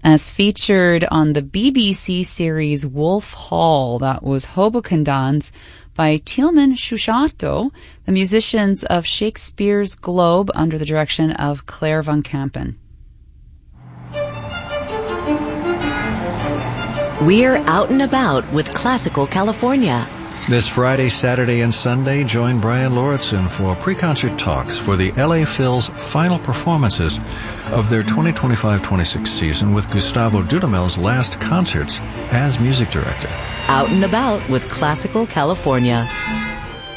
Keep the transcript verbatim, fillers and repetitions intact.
as featured on the B B C series Wolf Hall. That was Hoboken Dance by Tilman Shushato, the musicians of Shakespeare's Globe under the direction of Claire Van Kampen. We're out and about with Classical California. This Friday, Saturday, and Sunday, join Brian Lauritsen for pre-concert talks for the L A Phil's final performances of their twenty twenty-five twenty-six season with Gustavo Dudamel's last concerts as music director. Out and about with Classical California.